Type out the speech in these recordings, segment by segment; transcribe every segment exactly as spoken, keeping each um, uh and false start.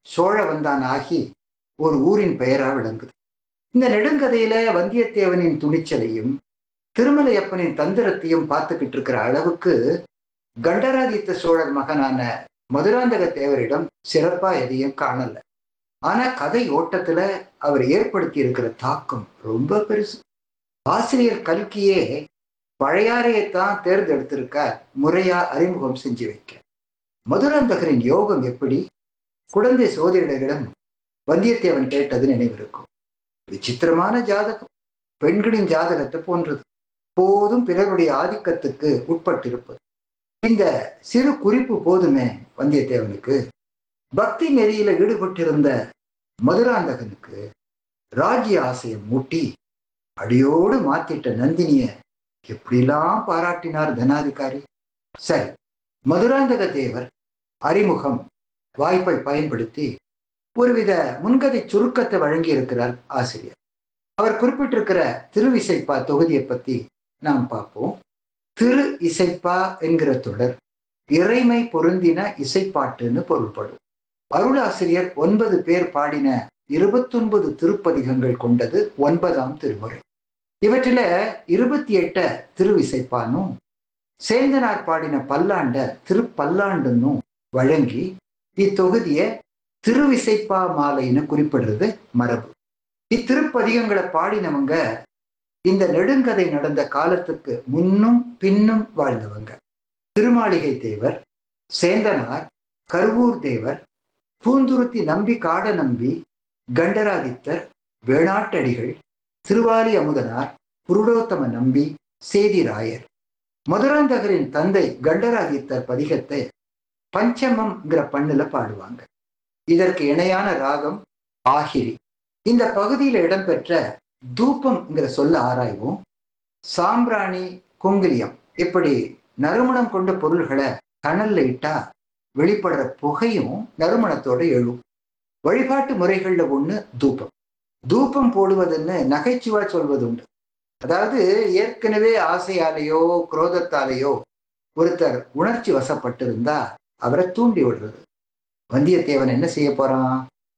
சோழவந்தான் ஆகி ஒரு ஊரின் பெயரா விளங்குது. இந்த நெடுங்கதையில வந்தியத்தேவனின் துணிச்சலையும் திருமலையப்பனின் தந்திரத்தையும் பார்த்துக்கிட்டு இருக்கிற அளவுக்கு கண்டராதித்த சோழர் மகனான மதுராந்தக தேவரிடம் சிறப்பா எதையும் காணல. ஆனா கதை ஓட்டத்துல அவர் ஏற்படுத்தி இருக்கிற தாக்கம் ரொம்ப பெருசு. ஆசிரியர் கல்கியே பழையாறையைத்தான் தேர்ந்தெடுத்திருக்க முறையா அறிமுகம் செஞ்சு வைக்க. மதுராந்தகரின் யோகம் எப்படி? குழந்தை சோதரிடம் வந்தியத்தேவன் கேட்டது நினைவிருக்கும். விசித்திரமான ஜாதகம், பெண்களின் ஜாதகத்தை போன்றது, போதும் பிறருடைய ஆதிக்கத்துக்கு உட்பட்டிருப்பது. இந்த சிறு குறிப்பு போதுமே வந்தியத்தேவனுக்கு. பக்தி நெறியில ஈடுபட்டிருந்த மதுராந்தகனுக்கு ராஜ்ய ஆசையை மூட்டி அடியோடு மாத்திட்ட நந்தினிய எப்படிலாம் பாராட்டினார் தனாதிகாரி. சரி, மதுராந்தக தேவர் அறிமுகம் வாய்ப்பை பயன்படுத்தி ஒருவித முன்கதை சுருக்கத்தை வழங்கி இருக்கிறார் ஆசிரியர். அவர் குறிப்பிட்டிருக்கிற திருவிசைப்பா தொகுதியை பத்தி நாம் பார்ப்போம். திரு இசைப்பா என்கிற தொடர் இறைமை பொருந்தின இசைப்பாட்டுன்னு பொருள்படும். அருளாசிரியர் ஒன்பது பேர் பாடின இருபத்தி ஒன்பது திருப்பதிகங்கள் கொண்டது ஒன்பதாம் திருமுறை. இவற்றில இருபத்தி எட்ட திருவிசைப்பானும் சேந்தனார் பாடின பல்லாண்ட திருப்பல்லாண்டுன்னும் வழங்கி இத்தொகுதியை திருவிசைப்பா மாலைன்னு குறிப்பிடுறது மரபு. இத்திருப்பதிகங்களை பாடினவங்க இந்த நெடுங்கதை நடந்த காலத்துக்கு முன்னும் பின்னும் வாழ்ந்தவங்க. திருமாளிகை தேவர், சேந்தனார், கருவூர் தேவர், பூந்துருத்தி நம்பி, காட நம்பி, கண்டராதித்தர், வேணாட்டடிகள், திருவாலி அமுதனார், புருடோத்தம நம்பி, சேதிராயர். மதுராந்தகரின் தந்தை கண்டராதித்தர் பதிகத்தை பஞ்சமம்ங்கிற பண்ணுல பாடுவாங்க. இதற்கு இணையான ராகம் ஆகிரி. இந்த பகுதியில் இடம்பெற்ற தூபம்ங்கிற சொல்ல ஆராய்வோம். சாம்பிராணி, குங்கிலியம் இப்படி நறுமணம் கொண்ட பொருள்களை கனல்ல இட்டா வெளிப்படுற புகையும் நறுமணத்தோட எழும். வழிபாட்டு முறைகள்ல ஒண்ணு தூபம். தூபம் போடுவதுன்னு நகைச்சுவா சொல்வது உண்டு. அதாவது ஏற்கனவே ஆசையாலேயோ குரோதத்தாலேயோ ஒருத்தர் உணர்ச்சி வசப்பட்டிருந்தா அவரை தூண்டி விடுறது. வந்தியத்தேவன் என்ன செய்ய போறான்?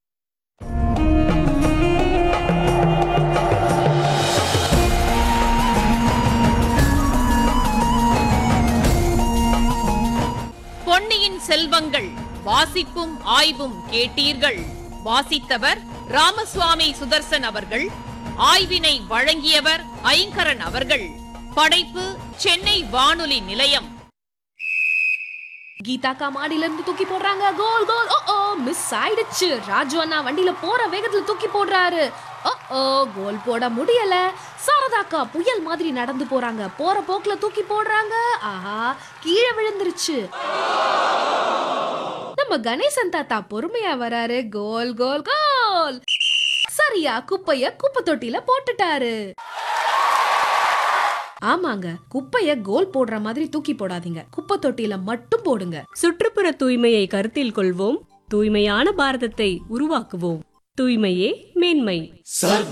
பொன்னியின் செல்வங்கள் வாசிப்பும் ஆய்வும் கேட்டீர்கள். வாசித்தவர் ராமசுவாமி சுதர்சன் அவர்கள். ஆய்வினை வழங்கியவர் ஐங்கரன் அவர்கள். படைப்பு சென்னை வானொலி நிலையம். கீதா கா மாடியில இருந்து தூக்கி போடுறாங்க. கோல் கோல். ஓ ஓ மிஸ் ஆயிடுச்சு. ராஜு அண்ணா வண்டியில போற வேகத்துல தூக்கி போடுறாரு. ஓ ஓ கோல் போட முடியல. சாரதாக்கா புயல் மாதிரி நடந்து போறாங்க. போற போக்குல தூக்கி போடுறாங்க. ஆஹா, கீழே விழுந்துருச்சு. நம்ம கணேசன் தாத்தா பொறுமையா வராரு. கோல் கோல் கோல். சரியா குப்பைய குப்பை தொட்டில போட்டுட்டாரு. ஆமாங்க, குப்பைய கோல் போடுற மாதிரி தூக்கி போடாதீங்க. குப்பை தொட்டில மட்டும் போடுங்க. சுற்றுப்புற தூய்மையை கருத்தில் கொள்வோம். தூய்மையான பாரதத்தை உருவாக்குவோம். தூய்மையே மேன்மை.